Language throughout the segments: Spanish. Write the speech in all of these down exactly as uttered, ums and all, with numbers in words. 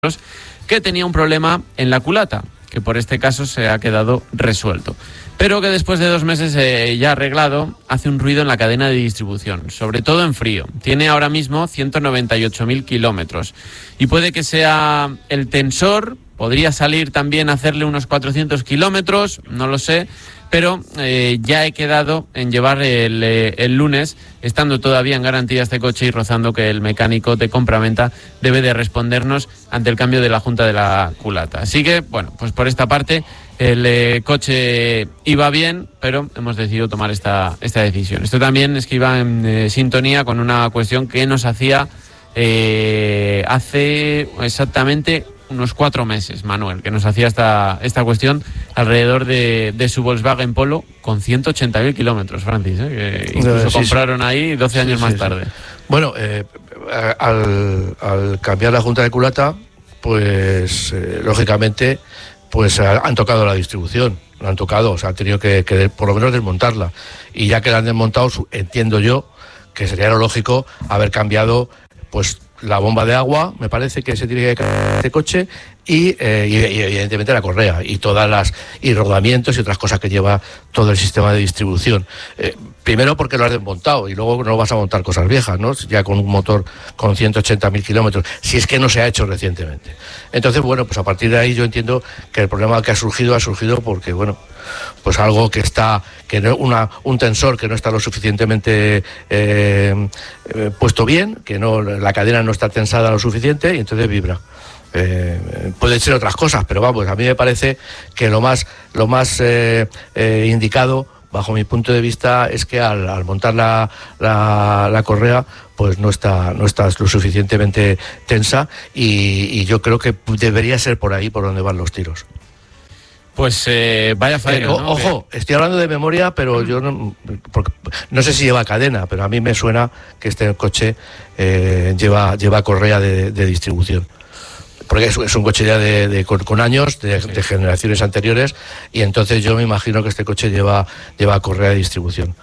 que tenía un problema en la culata, que por este caso se ha quedado resuelto, pero que después de dos meses eh, ya arreglado, hace un ruido en la cadena de distribución, sobre todo en frío. Tiene ahora mismo ciento noventa y ocho mil kilómetros y puede que sea el tensor, podría salir también a hacerle unos cuatrocientos kilómetros, no lo sé, pero eh, ya he quedado en llevar el, eh, el lunes, estando todavía en garantía este coche y rozando que el mecánico de compraventa debe de respondernos ante el cambio de la junta de la culata. Así que, bueno, pues por esta parte el eh, coche iba bien, pero hemos decidido tomar esta, esta decisión. Esto también es que iba en eh, sintonía con una cuestión que nos hacía eh, hace exactamente unos cuatro meses, Manuel, que nos hacía esta, esta cuestión alrededor de, de su Volkswagen Polo con ciento ochenta mil kilómetros, Francis, ¿eh? Que incluso sí, compraron sí. ahí doce años sí, más sí, tarde. Sí. Bueno, eh, al, al cambiar la junta de culata, pues eh, lógicamente pues han tocado la distribución, la han tocado, o sea, han tenido que, que por lo menos desmontarla. Y ya que la han desmontado, entiendo yo que sería lo lógico haber cambiado pues la bomba de agua, me parece que se tiene que cambiar este coche, y, eh, y, y evidentemente la correa y todas las y rodamientos y otras cosas que lleva todo el sistema de distribución. Eh, primero porque lo has desmontado y luego no vas a montar cosas viejas, ¿no? Ya con un motor con ciento ochenta mil kilómetros, si es que no se ha hecho recientemente. Entonces, bueno, pues a partir de ahí yo entiendo que el problema que ha surgido ha surgido porque, bueno, pues algo que está, que no, una, un tensor que no está lo suficientemente eh, eh, puesto bien, que no, la cadena no está tensada lo suficiente y entonces vibra. Eh, pueden ser otras cosas, pero vamos, a mí me parece que lo más, lo más eh, eh, indicado, bajo mi punto de vista, es que al, al montar la, la, la correa, pues no está, no está lo suficientemente tensa y, y yo creo que debería ser por ahí por donde van los tiros. Pues eh, vaya faena, eh, ¿no? Ojo, estoy hablando de memoria, pero yo no, porque, no sé si lleva cadena, pero a mí me suena que este coche eh, lleva, lleva correa de, de distribución. Porque es, es un coche ya de, de, con, con años, de, sí. de generaciones anteriores, y entonces yo me imagino que este coche lleva, lleva correa de distribución.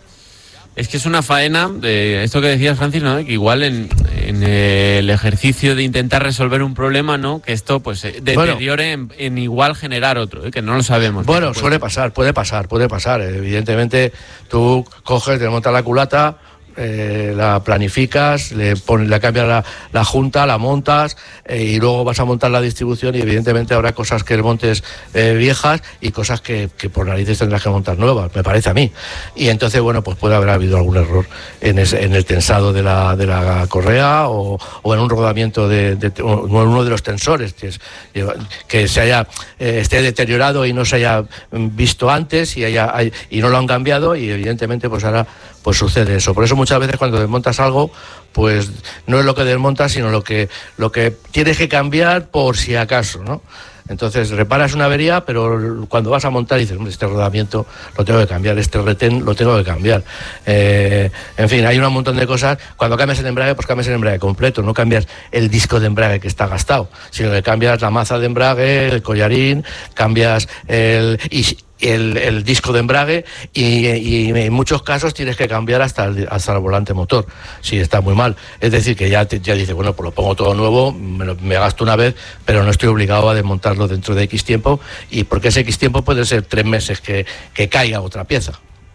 Es que es una faena, de esto que decías, Francis, ¿no? Que igual en, en el ejercicio de intentar resolver un problema, ¿no? Que esto pues deteriore bueno, en, en igual generar otro, ¿eh? Que no lo sabemos. Bueno, suele pasar, puede pasar, puede pasar. Evidentemente, tú coges, te montas la culata, Eh, la planificas, le pones, le cambias la, la junta, la montas eh, y luego vas a montar la distribución y evidentemente habrá cosas que montes eh, viejas y cosas que, que por narices tendrás que montar nuevas, me parece a mí. Y entonces, bueno, pues puede haber habido algún error en, ese, en el tensado de la, de la correa o, o en un rodamiento de, de, de uno de los tensores que, es, que se haya eh, esté deteriorado y no se haya visto antes y, haya, hay, y no lo han cambiado y evidentemente pues ahora pues sucede eso. Por eso muchas veces cuando desmontas algo, pues no es lo que desmontas, sino lo que lo que tienes que cambiar por si acaso, ¿no? Entonces reparas una avería, pero cuando vas a montar dices, este rodamiento lo tengo que cambiar, este retén lo tengo que cambiar. Eh, en fin, hay un montón de cosas. Cuando cambias el embrague, pues cambias el embrague completo, no cambias el disco de embrague que está gastado, sino que cambias la maza de embrague, el collarín, cambias el... Y, El, el disco de embrague y, y, y en muchos casos tienes que cambiar hasta el, hasta el volante motor si está muy mal, es decir que ya, te, ya dices bueno, pues lo pongo todo nuevo, me, lo, me gasto una vez, pero no estoy obligado a desmontarlo dentro de X tiempo, y porque ese X tiempo puede ser tres meses que, que caiga otra pieza.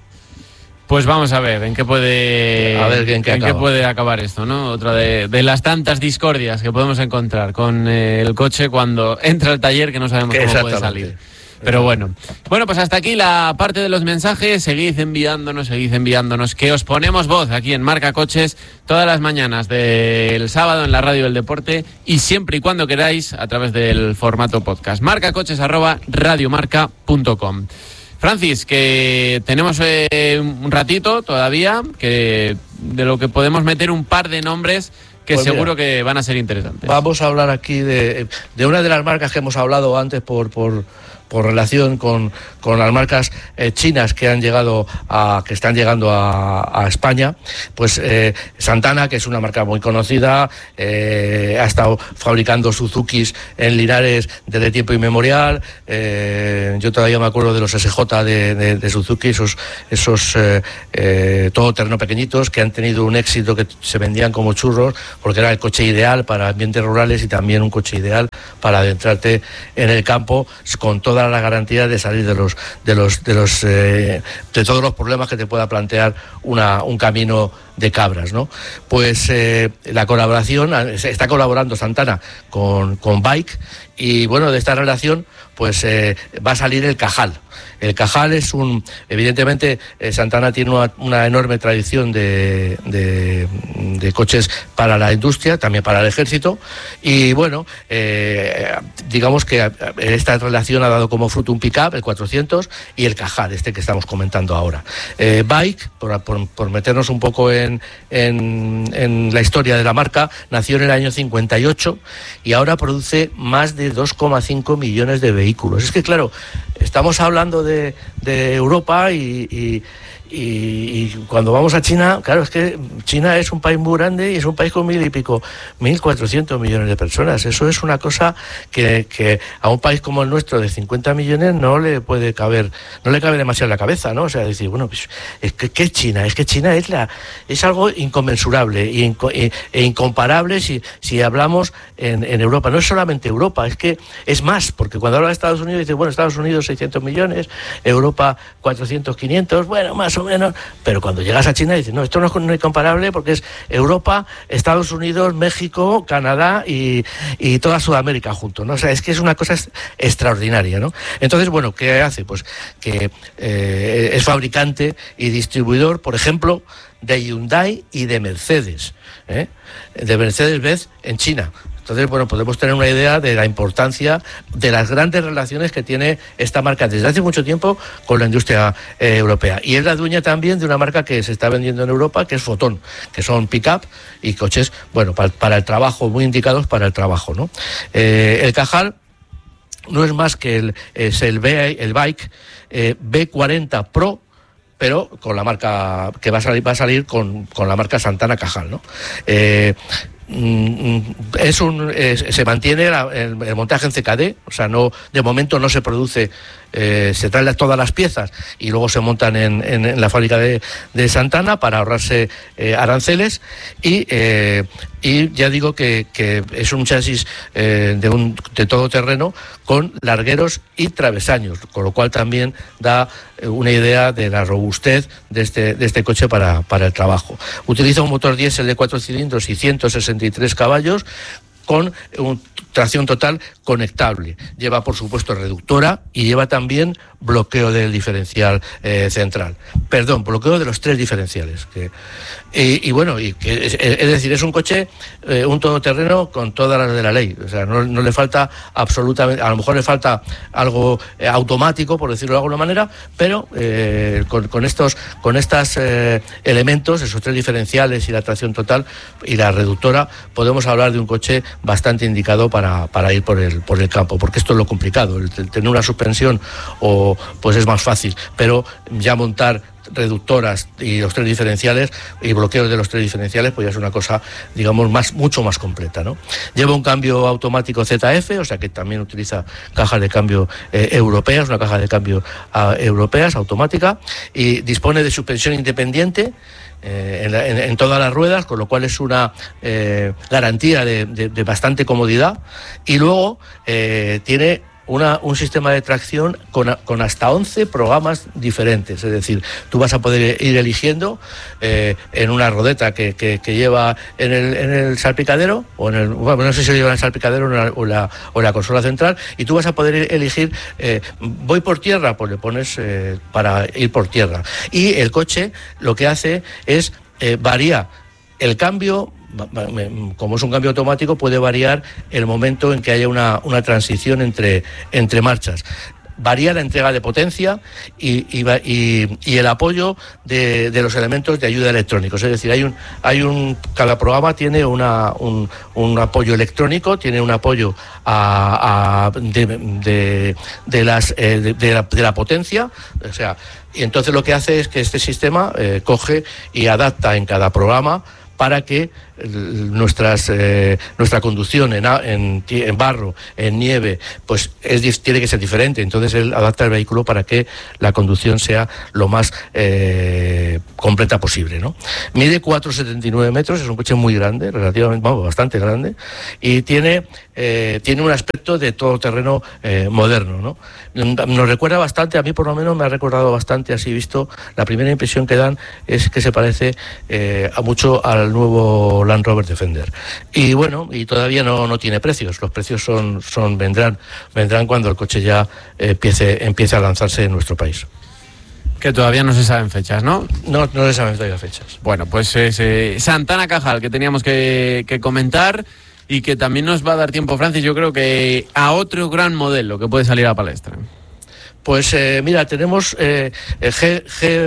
Pues vamos a ver en qué puede a ver en qué, en qué puede acabar esto, ¿no? Otra de, de las tantas discordias que podemos encontrar con eh, el coche cuando entra al taller, que no sabemos cómo puede salir. Pero bueno, bueno, pues hasta aquí la parte de los mensajes. Seguid enviándonos, seguid enviándonos, que os ponemos voz aquí en Marca Coches todas las mañanas del sábado en la Radio del Deporte y siempre y cuando queráis a través del formato podcast. marcacoches arroba radiomarca punto com. Francis, que tenemos eh, un ratito todavía, que de lo que podemos meter un par de nombres que pues seguro mira, que van a ser interesantes. Vamos a hablar aquí de, de una de las marcas que hemos hablado antes por... por por relación con, con las marcas eh, chinas que han llegado a, que están llegando a, a España, pues eh, Santana, que es una marca muy conocida, eh, ha estado fabricando Suzukis en Linares desde tiempo inmemorial. Eh, yo todavía me acuerdo de los S J de, de, de Suzuki, esos, esos eh, eh, todoterreno pequeñitos que han tenido un éxito, que se vendían como churros, porque era el coche ideal para ambientes rurales y también un coche ideal para adentrarte en el campo con toda la garantía de salir de los de los de los eh, de todos los problemas que te pueda plantear una un camino de cabras, ¿no? Pues eh, la colaboración, está colaborando Santana con, con Bike, y bueno, de esta relación pues eh, va a salir el Cajal. El Cajal es un, evidentemente eh, Santana tiene una, una enorme tradición de, de, de coches para la industria, también para el ejército, y bueno, eh, digamos que esta relación ha dado como fruto un pick-up, el cuatrocientos, y el Cajal, este que estamos comentando ahora. Eh, Bike, por, por, por meternos un poco en, en, en la historia de la marca, nació en el año cincuenta y ocho y ahora produce más de dos coma cinco millones de vehículos. Es que claro, estamos hablando de, de Europa y, y, y, y cuando vamos a China, claro, es que China es un país muy grande y es un país con mil y pico, mil cuatrocientos millones de personas. Eso es una cosa que, que a un país como el nuestro de cincuenta millones no le puede caber, no le cabe demasiado en la cabeza, ¿no? O sea, decir, bueno, pues, es que ¿qué es China? Es que China es la es algo inconmensurable e, inco, e, e incomparable si, si hablamos en, en Europa. No es solamente Europa, es que es más, porque cuando habla de Estados Unidos dice, bueno, Estados Unidos seiscientos millones, Europa cuatrocientos, quinientos, bueno, más o menos, pero cuando llegas a China dices, no, esto no es, no es comparable porque es Europa, Estados Unidos, México, Canadá y, y toda Sudamérica juntos, ¿no? O sea, es que es una cosa extraordinaria, ¿no? Entonces, bueno, ¿qué hace? Pues que eh, es fabricante y distribuidor, por ejemplo, de Hyundai y de Mercedes, ¿eh? de Mercedes-Benz en China. Entonces, bueno, podemos tener una idea de la importancia de las grandes relaciones que tiene esta marca desde hace mucho tiempo con la industria eh, europea. Y es la dueña también de una marca que se está vendiendo en Europa, que es Foton, que son pick-up y coches, bueno, para, para el trabajo, muy indicados para el trabajo, ¿no? Eh, el Cajal no es más que el, es el, B, el Bike eh, B cuarenta Pro, pero con la marca que va a salir, va a salir con, con la marca Santana Cajal, ¿no? Eh, Es un, es, se mantiene la, el, el montaje en C K D, o sea, no, de momento no se produce, eh, se traen todas las piezas y luego se montan en, en, en la fábrica de, de Santana para ahorrarse eh, aranceles y, eh, y ya digo que, que es un chasis eh, de, un, de todo terreno con largueros y travesaños, con lo cual también da una idea de la robustez de este, de este coche para, para el trabajo. Utiliza un motor diésel de cuatro cilindros y ciento sesenta y tres caballos con un, tracción total conectable. Lleva, por supuesto, reductora y lleva también bloqueo del diferencial eh, central. Perdón, bloqueo de los tres diferenciales. Que, y, y bueno, y que, es, es decir, es un coche, eh, un todoterreno con todas las de la ley. O sea, no, no le falta absolutamente, a lo mejor le falta algo eh, automático, por decirlo de alguna manera, pero eh, con, con estos con estos eh, elementos, esos tres diferenciales y la tracción total y la reductora, podemos hablar de un coche bastante indicado para, para ir por el por el campo, porque esto es lo complicado. El, el tener una suspensión o pues es más fácil, pero ya montar reductoras y los tres diferenciales y bloqueos de los tres diferenciales pues ya es una cosa, digamos, más mucho más completa, ¿no? Lleva un cambio automático Z F, o sea que también utiliza cajas de cambio eh, europeas, una caja de cambio uh, europeas automática, y dispone de suspensión independiente Eh, en, la, en, en todas las ruedas, con lo cual es una eh, garantía de, de, de bastante comodidad, y luego eh, tiene Una, un sistema de tracción con, con hasta once programas diferentes, es decir, tú vas a poder ir eligiendo eh, en una rodeta que, que, que lleva en el, en el salpicadero, o en el, bueno, no sé si lo lleva en el salpicadero o en la, o la, o la consola central, y tú vas a poder elegir, eh, voy por tierra, pues le pones eh, para ir por tierra. Y el coche lo que hace es, eh, varía el cambio. Como es un cambio automático, puede variar el momento en que haya una, una transición entre, entre marchas. varía la entrega de potencia y, y, y, y el apoyo de, de los elementos de ayuda electrónicos. Es decir, hay un, hay un, cada programa tiene una, un, un apoyo electrónico, tiene un apoyo a, a de, de, de, las, eh, de, de, la, de la potencia, o sea, y entonces lo que hace es que este sistema eh, coge y adapta en cada programa para que nuestras eh, nuestra conducción en, en, en barro, en nieve, pues es, tiene que ser diferente. Entonces él adapta el vehículo para que la conducción sea lo más eh, completa posible, ¿no? Mide cuatro coma setenta y nueve metros, es un coche muy grande, relativamente, vamos, bastante grande, y tiene eh, tiene un aspecto de todoterreno eh, moderno, ¿no? Nos recuerda bastante, a mí por lo menos me ha recordado bastante, así visto, la primera impresión que dan es que se parece eh, a mucho al nuevo Land Rover Defender. Y bueno, y todavía no, no tiene precios. Los precios son, son vendrán, vendrán cuando el coche ya eh, empiece, empiece a lanzarse en nuestro país. Que todavía no se saben fechas, ¿no? No, no se saben todavía fechas. Bueno, pues es eh, Santana Cajal, que teníamos que, que comentar y que también nos va a dar tiempo, Francis, yo creo que a otro gran modelo que puede salir a palestra. Pues eh, mira, tenemos eh, el G, G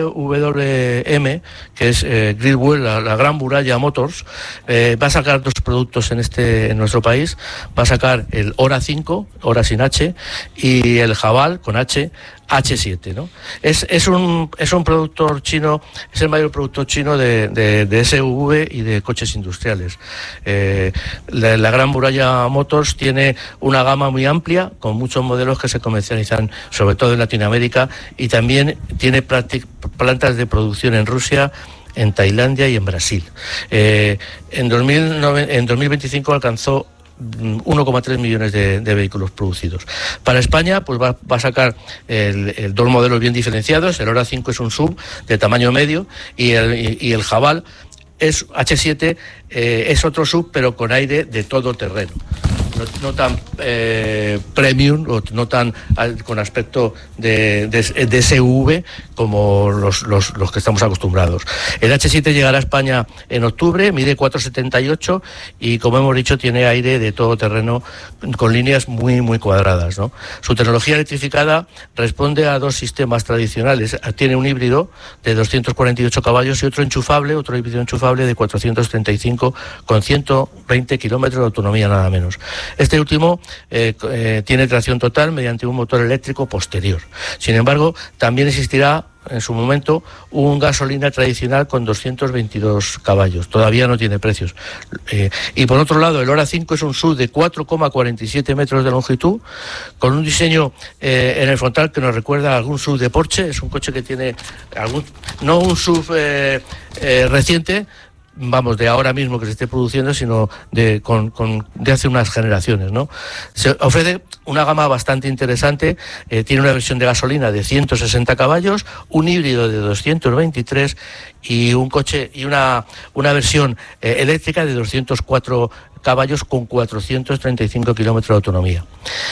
W M, que es eh, Great, la, la Gran Muralla Motors, eh, va a sacar dos productos en este en nuestro país. Va a sacar el Hora cinco, Hora sin H, y el Jabal con H, H siete, ¿no? Es, es un es un productor chino, es el mayor productor chino de, de, de S U V y de coches industriales. Eh, la, la Gran Muralla Motors tiene una gama muy amplia, con muchos modelos que se comercializan sobre todo en Latinoamérica, y también tiene plantas de producción en Rusia, en Tailandia y en Brasil. Eh, en, dos mil nueve, en dos mil veinticinco alcanzó uno coma tres millones de, de vehículos producidos. Para España, pues va, va a sacar el, el dos modelos bien diferenciados. El Hora cinco es un sub de tamaño medio y el, y, y el Jabal es H siete, eh, es otro sub pero con aire de todo terreno. No, no tan eh, premium, o no tan al, con aspecto de, de, de S U V como los, los, los que estamos acostumbrados. El H siete llegará a España en octubre, mide cuatro coma setenta y ocho y, como hemos dicho, tiene aire de todo terreno con líneas muy muy cuadradas, ¿no? Su tecnología electrificada responde a dos sistemas tradicionales. Tiene un híbrido de doscientos cuarenta y ocho caballos y otro enchufable, otro híbrido enchufable de cuatrocientos treinta y cinco con ciento veinte kilómetros de autonomía, nada menos. Este último eh, eh, tiene tracción total mediante un motor eléctrico posterior. Sin embargo, también existirá en su momento un gasolina tradicional con doscientos veintidós caballos. Todavía no tiene precios. Eh, y por otro lado, el Hora cinco es un S U V de cuatro coma cuarenta y siete metros de longitud, con un diseño eh, en el frontal que nos recuerda a algún S U V de Porsche. Es un coche que tiene algún, no un S U V eh, eh, reciente, vamos, de ahora mismo que se esté produciendo, sino de, con, con, de hace unas generaciones, ¿no? Se ofrece una gama bastante interesante, eh, tiene una versión de gasolina de ciento sesenta caballos, un híbrido de doscientos veintitrés y un coche y una, una versión eh, eléctrica de doscientos cuatro caballos con cuatrocientos treinta y cinco kilómetros de autonomía.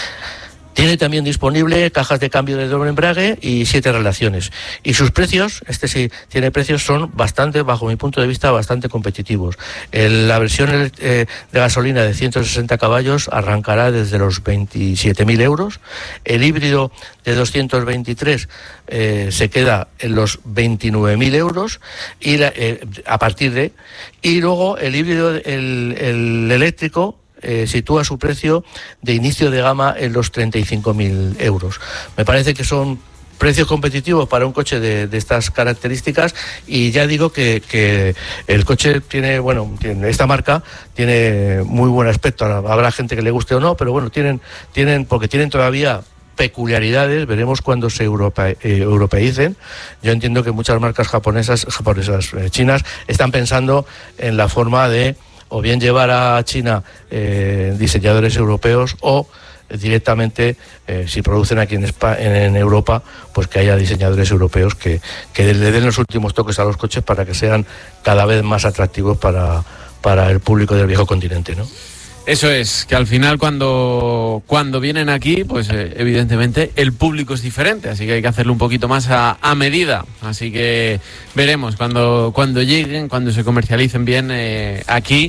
Tiene también disponible cajas de cambio de doble embrague y siete relaciones. Y sus precios, este sí tiene precios, son bastante, bajo mi punto de vista, bastante competitivos. El, la versión eh, de gasolina de ciento sesenta caballos arrancará desde los veintisiete mil euros. El híbrido de doscientos veintitrés eh, se queda en los veintinueve mil euros y la, eh, a partir de... Y luego el híbrido, el, el eléctrico, Eh, sitúa su precio de inicio de gama en los treinta y cinco mil euros. Me parece que son precios competitivos para un coche de, de estas características, y ya digo que, que el coche tiene, bueno, tiene, esta marca tiene muy buen aspecto. Habrá gente que le guste o no, pero bueno, tienen, tienen porque tienen todavía peculiaridades. Veremos cuando se europa, eh, europeicen. Yo entiendo que muchas marcas japonesas, japonesas eh, chinas, están pensando en la forma de o bien llevar a China eh, diseñadores europeos, o directamente, eh, si producen aquí en, España, en, en Europa, pues que haya diseñadores europeos que, que le den los últimos toques a los coches para que sean cada vez más atractivos para, para el público del viejo continente, ¿no? Eso es, que al final cuando, cuando vienen aquí, pues eh, evidentemente el público es diferente, así que hay que hacerlo un poquito más a, a medida. Así que veremos cuando, cuando lleguen, cuando se comercialicen bien eh, aquí,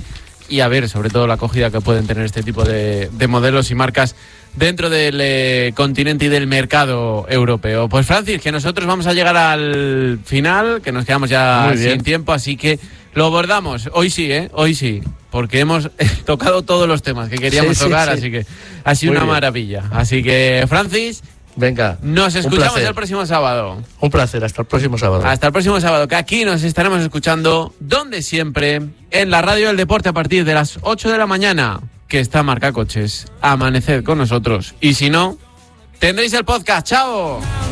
y a ver sobre todo la acogida que pueden tener este tipo de, de modelos y marcas dentro del eh, continente y del mercado europeo. Pues Francis, que nosotros vamos a llegar al final, que nos quedamos ya sin tiempo, así que lo abordamos. Hoy sí, ¿eh? Hoy sí, porque hemos tocado todos los temas que queríamos sí, tocar, sí, sí. Así que ha sido Muy una bien. maravilla. Así que, Francis, venga, nos escuchamos el próximo sábado. Un placer, hasta el próximo sábado. Hasta el próximo sábado, que aquí nos estaremos escuchando, donde siempre, en la Radio del Deporte a partir de las ocho de la mañana, que está Marca Coches. Amaneced con nosotros. Y si no, tendréis el podcast. ¡Chao!